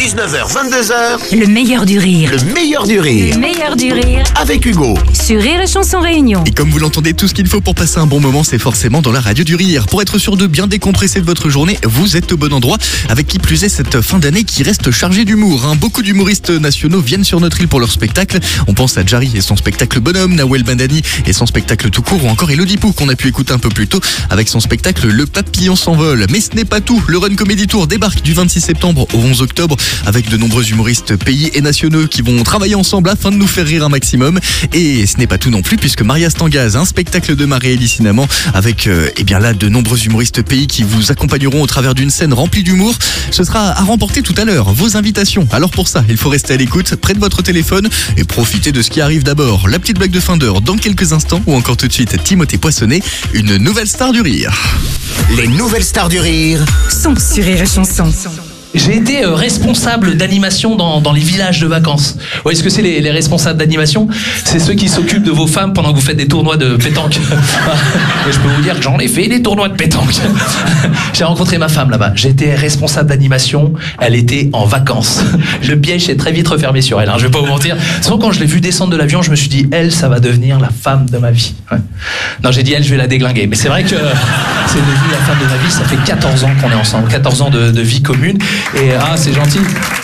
19h, 22h. Le meilleur du rire. Le meilleur du rire. Le meilleur du rire. Avec Hugo. Sur Rire et Chanson Réunion. Et comme vous l'entendez, tout ce qu'il faut pour passer un bon moment, c'est forcément dans la radio du rire. Pour être sûr de bien décompresser de votre journée, vous êtes au bon endroit. Avec qui plus est cette fin d'année qui reste chargée d'humour. Beaucoup d'humoristes nationaux viennent sur notre île pour leur spectacle. On pense à Jarry et son spectacle Bonhomme, Nawel Bandani et son spectacle tout court, ou encore Elodie Pou qu'on a pu écouter un peu plus tôt avec son spectacle Le Papillon s'envole. Mais ce n'est pas tout. Le Run Comedy Tour débarque du 26 septembre au 11 octobre avec de nombreux humoristes pays et nationaux qui vont travailler ensemble afin de nous faire rire un maximum. Et ce n'est pas tout non plus puisque Maria Stangaz, un spectacle de Marie-Élie Cinnamon avec de nombreux humoristes pays qui vous accompagneront au travers d'une scène remplie d'humour. Ce sera à remporter tout à l'heure, vos invitations. Alors pour ça, il faut rester à l'écoute, près de votre téléphone et profiter de ce qui arrive d'abord. La petite blague de fin d'heure dans quelques instants ou encore tout de suite Timothée Poissonnet, une nouvelle star du rire. Les nouvelles stars du rire. Sont sur Rire et Chanson. J'ai été responsable d'animation dans les villages de vacances. Vous voyez ce que c'est les responsables d'animation? C'est ceux qui s'occupent de vos femmes pendant que vous faites des tournois de pétanque. Et je peux vous dire que j'en ai fait des tournois de pétanque. J'ai rencontré ma femme là-bas. J'étais responsable d'animation. Elle était en vacances. Le piège s'est très vite refermé sur elle. Je vais pas vous mentir. Souvent quand je l'ai vue descendre de l'avion, je me suis dit, elle, ça va devenir la femme de ma vie. Ouais. Non, j'ai dit, elle, je vais la déglinguer. Mais c'est vrai que c'est devenu la femme de ma vie. Ça fait 14 ans qu'on est ensemble. 14 ans de vie commune. Et c'est gentil.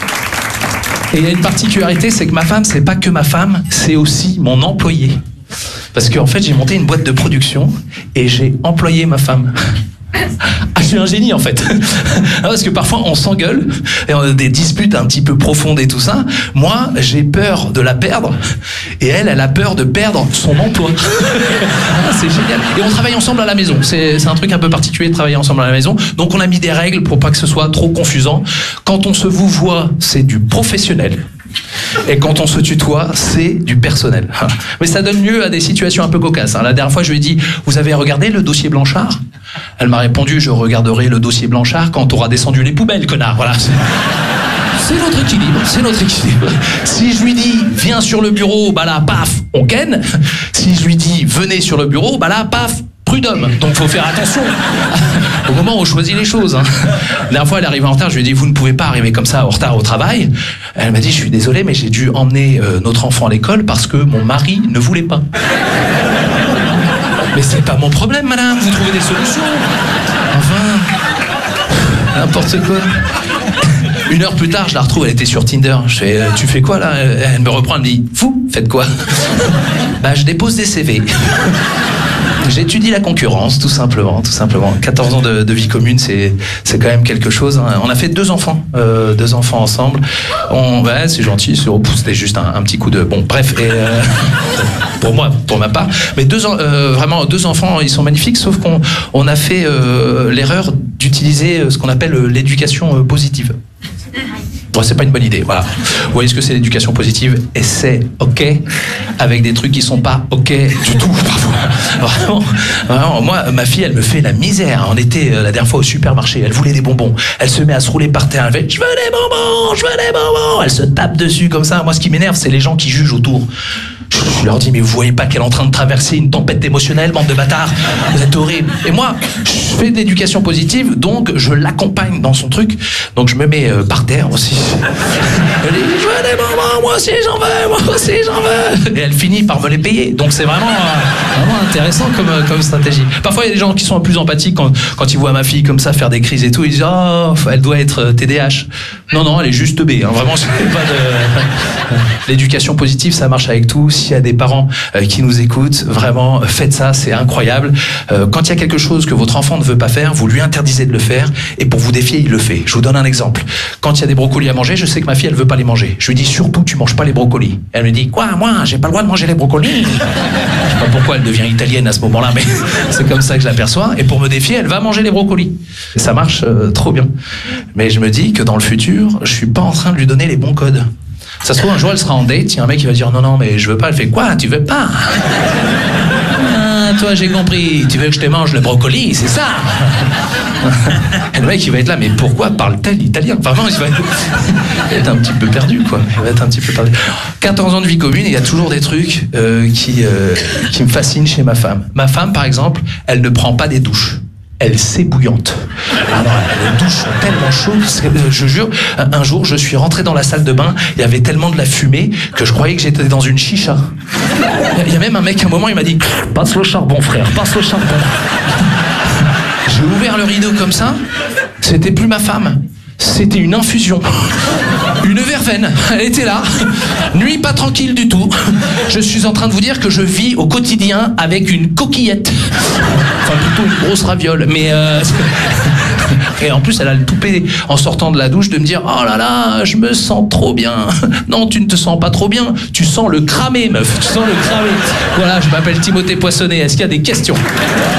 Et il y a une particularité, c'est que ma femme, c'est pas que ma femme, c'est aussi mon employé. Parce qu'en fait, j'ai monté une boîte de production et j'ai employé ma femme. Je suis un génie en fait. Parce que parfois on s'engueule et on a des disputes un petit peu profondes et tout ça. Moi j'ai peur de la perdre et elle a peur de perdre son emploi. C'est génial. Et on travaille ensemble à la maison. C'est un truc un peu particulier de travailler ensemble à la maison. Donc on a mis des règles pour pas que ce soit trop confusant. Quand on se vouvoie, c'est du professionnel. Et quand on se tutoie, c'est du personnel. Mais ça donne lieu à des situations un peu cocasses. La dernière fois, je lui ai dit, vous avez regardé le dossier Blanchard? Elle m'a répondu, je regarderai le dossier Blanchard quand t'auras descendu les poubelles, connard. Voilà. C'est notre équilibre, c'est notre équilibre. Si je lui dis, viens sur le bureau, bah là, paf, on ken. Si je lui dis, venez sur le bureau, bah là, paf, prud'homme. Donc faut faire attention au moment où on choisit les choses. La dernière fois, elle est arrivée en retard, je lui ai dit, vous ne pouvez pas arriver comme ça en retard au travail. Elle m'a dit, je suis désolée, mais j'ai dû emmener notre enfant à l'école parce que mon mari ne voulait pas. Mais c'est pas mon problème, madame, vous trouvez des solutions. Enfin, n'importe quoi. Une heure plus tard, je la retrouve, elle était sur Tinder. Je fais, tu fais quoi là? Elle me reprend, elle me dit, vous faites quoi? Bah, je dépose des CV. J'étudie la concurrence, tout simplement. 14 ans de vie commune, c'est quand même quelque chose. On a fait 2 enfants ensemble. C'est gentil, c'était juste un petit coup de... Bon, bref, et, pour moi, pour ma part. Mais vraiment, 2 enfants, ils sont magnifiques, sauf qu'on a fait l'erreur d'utiliser ce qu'on appelle l'éducation positive. Bon, c'est pas une bonne idée, voilà. Vous voyez ce que c'est l'éducation positive? Et c'est ok avec des trucs qui sont pas ok du tout, parfois. Vraiment, moi, ma fille, elle me fait la misère. On était la dernière fois au supermarché, elle voulait des bonbons. Elle se met à se rouler par terre, elle fait, je veux des bonbons. Elle se tape dessus comme ça. Moi, ce qui m'énerve, c'est les gens qui jugent autour. Je leur dis, mais vous voyez pas qu'elle est en train de traverser une tempête émotionnelle, bande de bâtards? Vous êtes horribles. Et moi, je fais de l'éducation positive, donc je l'accompagne dans son truc. Donc je me mets par terre aussi. Elle dit, je veux des bonbons, moi aussi j'en veux. Et elle finit par me les payer. Donc c'est vraiment intéressant comme stratégie. Parfois il y a des gens qui sont plus empathiques quand ils voient ma fille comme ça faire des crises et tout. Ils disent, oh, elle doit être TDAH. Non, elle est juste B. Vraiment, c'est pas de... L'éducation positive, ça marche avec tout. S'il y a des parents qui nous écoutent, vraiment, faites ça, c'est incroyable. Quand il y a quelque chose que votre enfant ne veut pas faire, vous lui interdisez de le faire, et pour vous défier, il le fait. Je vous donne un exemple. Quand il y a des brocolis à manger, je sais que ma fille, elle veut pas les manger. Je lui dis, surtout, tu manges pas les brocolis. Elle me dit, quoi, moi, j'ai pas le droit de manger les brocolis? Je sais pas pourquoi elle devient italienne à ce moment-là, mais c'est comme ça que je l'aperçois. Et pour me défier, elle va manger les brocolis. Et ça marche trop bien. Mais je me dis que dans le futur, je suis pas en train de lui donner les bons codes. Ça se trouve, un jour, elle sera en date, il y a un mec qui va dire, non, mais je veux pas. Elle fait, quoi, tu veux pas? Ah, toi, j'ai compris. Tu veux que je te mange le brocoli, c'est ça? Et le mec, il va être là, mais pourquoi parle-t-elle italien? Enfin, vraiment, il va être un petit peu perdu, quoi. Il va être un petit peu perdu. 14 ans de vie commune, et il y a toujours des trucs qui me fascinent chez ma femme. Ma femme, par exemple, elle ne prend pas des douches. elle s'ébouillante. Alors, les douches sont tellement chaudes, je jure, un jour, je suis rentré dans la salle de bain, il y avait tellement de la fumée que je croyais que j'étais dans une chicha. Il y a même un mec, à un moment, il m'a dit « Passe le charbon, frère, passe le charbon. » J'ai ouvert le rideau comme ça, c'était plus ma femme, c'était une infusion. Une verveine, elle était là, nuit pas tranquille du tout. Je suis en train de vous dire que je vis au quotidien avec une coquillette. Enfin plutôt une grosse raviole, mais... Et en plus elle a le toupet en sortant de la douche de me dire « Oh là là, je me sens trop bien. » Non, tu ne te sens pas trop bien, tu sens le cramé, meuf, tu sens le cramé. Voilà, je m'appelle Timothée Poissonnet, est-ce qu'il y a des questions ?